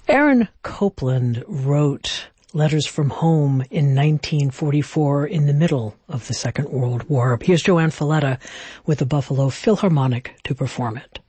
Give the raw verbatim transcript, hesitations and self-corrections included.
Aaron Copland wrote Letters from Home in nineteen forty-four in the middle of the Second World War. Here's Joanne Falletta with the Buffalo Philharmonic to perform it.